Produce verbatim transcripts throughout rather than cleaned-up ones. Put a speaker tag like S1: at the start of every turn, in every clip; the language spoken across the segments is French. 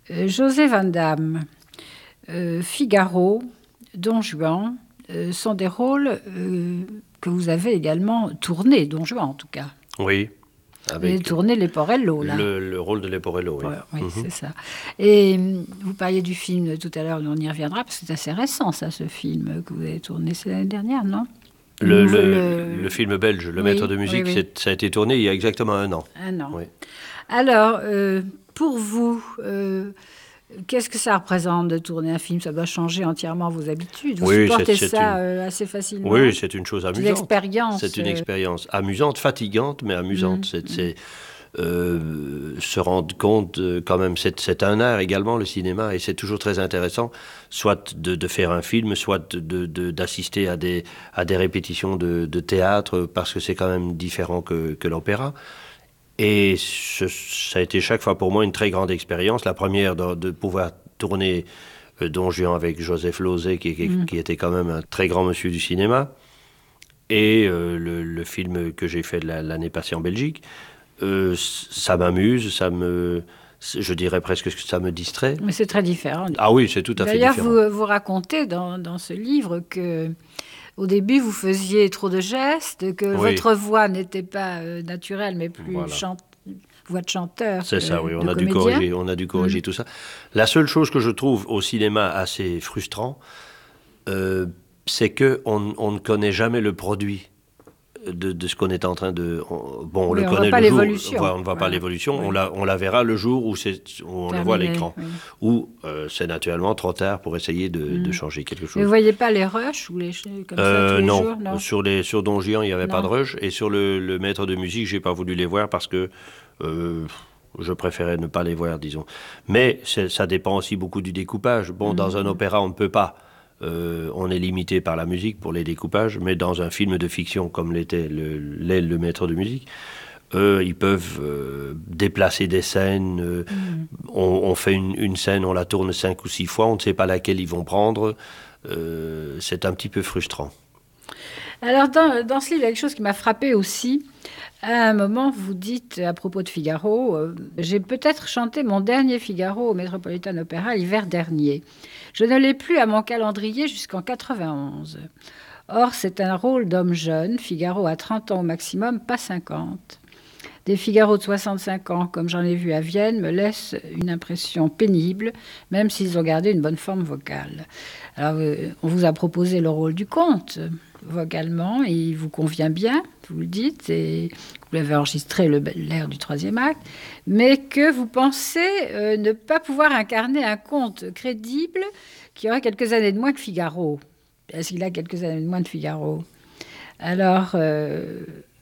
S1: Euh, José Van Damme, euh, Figaro, Don Juan, euh, sont des rôles euh, que vous avez également tournés, Don Juan en tout cas.
S2: Oui.
S1: Vous avez tourné Leporello, là.
S2: Le, le rôle de Leporello, oui.
S1: Ouais, oui,
S2: Mm-hmm.
S1: c'est ça. Et vous parliez du film tout à l'heure, on y reviendra, parce que c'est assez récent, ça, ce film que vous avez tourné. C'est l'année dernière, non?
S2: Le, le, le, le film belge, Le oui, Maître de musique, oui, oui. ça a été tourné il y a exactement un an.
S1: Un an.
S2: Oui.
S1: Alors, euh, pour vous, euh, qu'est-ce que ça représente de tourner un film? Ça doit changer entièrement vos habitudes. Vous
S2: oui,
S1: supportez
S2: c'est, c'est
S1: ça
S2: une...
S1: euh, assez facilement?
S2: Oui, c'est une chose amusante.
S1: C'est une expérience.
S2: C'est une expérience amusante, fatigante, mais amusante. Mmh, c'est, c'est euh, se rendre compte, euh, quand même, c'est, c'est un art également, le cinéma, et c'est toujours très intéressant, soit de, de faire un film, soit de, de, d'assister à des, à des répétitions de, de théâtre, parce que c'est quand même différent que, que l'opéra. Et ce, ça a été chaque fois pour moi une très grande expérience. La première de, de pouvoir tourner euh, Don Juan avec Joseph Losey, qui, qui, mmh. qui était quand même un très grand monsieur du cinéma, et euh, le, le film que j'ai fait la, l'année passée en Belgique. Euh, ça m'amuse, ça me, je dirais presque que ça me distrait.
S1: Mais c'est très différent.
S2: Ah oui, c'est tout à
S1: D'ailleurs,
S2: fait différent.
S1: D'ailleurs, vous, vous racontez dans, dans ce livre que au début, vous faisiez trop de gestes, que oui. votre voix n'était pas euh, naturelle, mais plus voilà. chante, voix de chanteur.
S2: C'est
S1: que,
S2: ça, oui. On a,
S1: dû
S2: corriger, on a dû corriger mmh. tout ça. La seule chose que je trouve au cinéma assez frustrant, euh, c'est qu'on on ne connaît jamais le produit de, de ce qu'on est en train de... On, bon, on
S1: oui,
S2: le
S1: on
S2: connaît
S1: voit pas
S2: le jour,
S1: l'évolution.
S2: on ne voit
S1: voilà.
S2: pas l'évolution,
S1: oui.
S2: on, la, on la verra le jour où, c'est, où on
S1: Terminé,
S2: le voit à l'écran.
S1: Oui.
S2: Ou euh, c'est naturellement trop tard pour essayer de, mmh. de changer quelque chose.
S1: Mais vous ne voyez pas les rushs ou les comme
S2: euh,
S1: ça tous les
S2: non.
S1: jours non,
S2: sur, les, sur Don Juan, il n'y avait non. pas de rush. Et sur le, le Maître de musique, je n'ai pas voulu les voir parce que... Euh, je préférais ne pas les voir, disons. Mais ça dépend aussi beaucoup du découpage. Bon, mmh. dans un opéra, on ne peut pas. Euh, on est limité par la musique pour les découpages, mais dans un film de fiction, comme l'était le, l'est le Maître de musique, eux, ils peuvent euh, déplacer des scènes. Euh, mmh. on, on fait une, une scène, on la tourne cinq ou six fois, on ne sait pas laquelle ils vont prendre. Euh, c'est un petit peu frustrant.
S1: Alors, dans, dans ce livre, il y a quelque chose qui m'a frappée aussi. À un moment, vous dites, à propos de Figaro, euh, j'ai peut-être chanté mon dernier Figaro au Metropolitan Opera l'hiver dernier. Je ne l'ai plus à mon calendrier jusqu'en quatre-vingt-onze. Or, c'est un rôle d'homme jeune. Figaro a trente ans au maximum, pas cinquante. Des Figaro de soixante-cinq ans, comme j'en ai vu à Vienne, me laissent une impression pénible, même s'ils ont gardé une bonne forme vocale. Alors, euh, on vous a proposé le rôle du comte, vocalement, et il vous convient bien, vous le dites, et vous l'avez enregistré le, l'air du troisième acte, mais que vous pensez euh, ne pas pouvoir incarner un conte crédible qui aurait quelques années de moins que Figaro. Est-ce qu'il a quelques années de moins de Figaro? Alors, euh,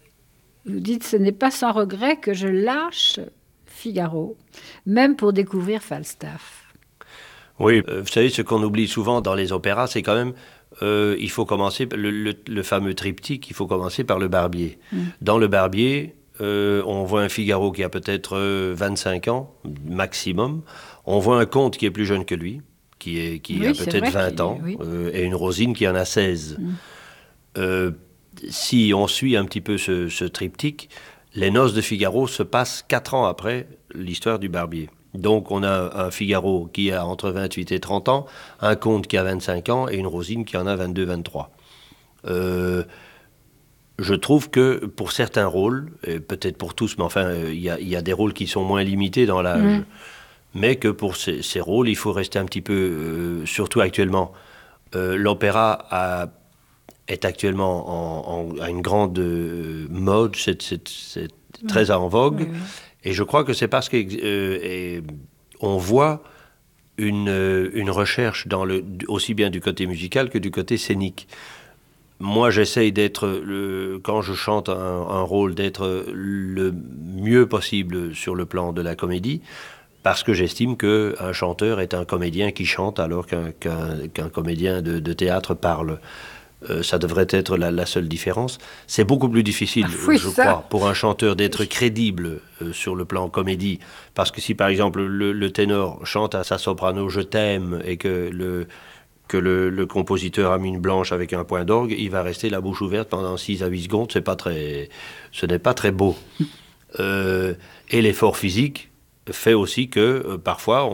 S1: vous dites, ce n'est pas sans regret que je lâche Figaro, même pour découvrir Falstaff.
S2: Oui, euh, vous savez, ce qu'on oublie souvent dans les opéras, c'est quand même Euh, il faut commencer, le, le, le fameux triptyque, il faut commencer par le Barbier. Mmh. Dans le Barbier, euh, on voit un Figaro qui a peut-être euh, vingt-cinq ans, maximum. On voit un comte qui est plus jeune que lui, qui, est, qui oui, a peut-être vingt ans, oui. euh, et une Rosine qui en a seize. Mmh. Euh, si on suit un petit peu ce, ce triptyque, les Noces de Figaro se passent quatre ans après l'histoire du Barbier. Donc on a un Figaro qui a entre vingt-huit et trente ans, un comte qui a vingt-cinq ans et une Rosine qui en a vingt-deux vingt-trois. Euh, je trouve que pour certains rôles, et peut-être pour tous, mais enfin il y, y a des rôles qui sont moins limités dans l'âge, mmh. mais que pour ces, ces rôles, il faut rester un petit peu, euh, surtout actuellement. Euh, l'opéra a, est actuellement en, en, à une grande euh, mode, c'est, c'est, c'est mmh. très en vogue. Mmh. Et je crois que c'est parce qu'on euh, voit une, une recherche dans le, aussi bien du côté musical que du côté scénique. Moi, j'essaye d'être, le, quand je chante un, un rôle, d'être le mieux possible sur le plan de la comédie, parce que j'estime qu'un chanteur est un comédien qui chante alors qu'un, qu'un, qu'un comédien de, de théâtre parle. Euh, ça devrait être la, la seule différence. C'est beaucoup plus difficile, ah, oui, je ça. crois, pour un chanteur d'être crédible euh, sur le plan comédie. Parce que si, par exemple, le, le ténor chante à sa soprano « Je t'aime » et que, le, que le, le compositeur a mis une blanche avec un point d'orgue, il va rester la bouche ouverte pendant six à huit secondes. C'est pas très, ce n'est pas très beau. Euh, et l'effort physique fait aussi que, euh, parfois,